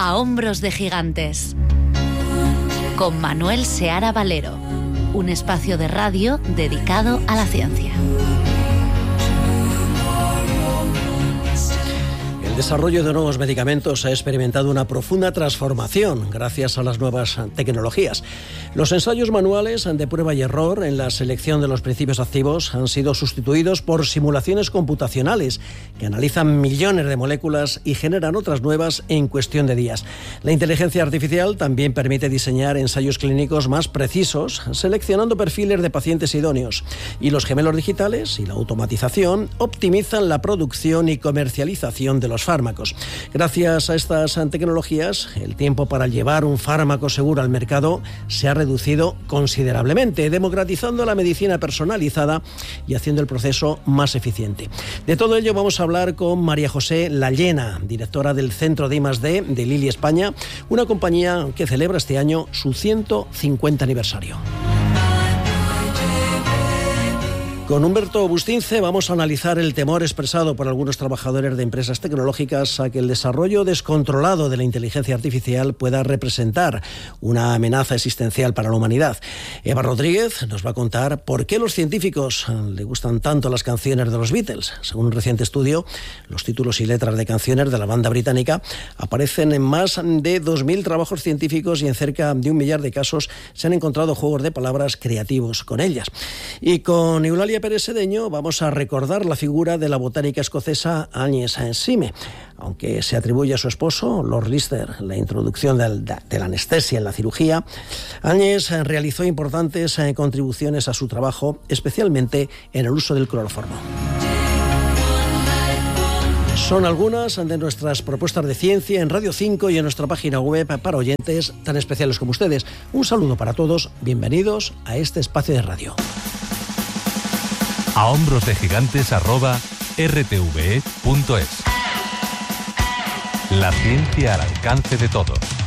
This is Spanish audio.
A hombros de gigantes, con Manuel Seara Valero, un espacio de radio dedicado a la ciencia. El desarrollo de nuevos medicamentos ha experimentado una profunda transformación gracias a las nuevas tecnologías. Los ensayos manuales de prueba y error en la selección de los principios activos han sido sustituidos por simulaciones computacionales que analizan millones de moléculas y generan otras nuevas en cuestión de días. La inteligencia artificial también permite diseñar ensayos clínicos más precisos, seleccionando perfiles de pacientes idóneos. Y los gemelos digitales y la automatización optimizan la producción y comercialización de los fármacos. Gracias a estas tecnologías, el tiempo para llevar un fármaco seguro al mercado se ha reducido considerablemente, democratizando la medicina personalizada y haciendo el proceso más eficiente. De todo ello vamos a hablar con María José Lallena, directora del Centro de I+D de Lilly España, una compañía que celebra este año su 150 aniversario. Con Humberto Bustince vamos a analizar el temor expresado por algunos trabajadores de empresas tecnológicas a que el desarrollo descontrolado de la inteligencia artificial pueda representar una amenaza existencial para la humanidad. Eva Rodríguez nos va a contar por qué a los científicos le gustan tanto las canciones de los Beatles. Según un reciente estudio, los títulos y letras de canciones de la banda británica aparecen en más de 2.000 trabajos científicos y en cerca de 1 millar de casos se han encontrado juegos de palabras creativos con ellas. Y con Eulalia Pérez Sedeño vamos a recordar la figura de la botánica escocesa Agnes Sime. Aunque se atribuye a su esposo, Lord Lister, la introducción de la anestesia en la cirugía, Agnes realizó importantes contribuciones a su trabajo, especialmente en el uso del cloroformo. Son algunas de nuestras propuestas de ciencia en Radio 5 y en nuestra página web para oyentes tan especiales como ustedes. Un saludo para todos, bienvenidos a este espacio de radio. A hombros de gigantes @rtve.es. La ciencia al alcance de todos.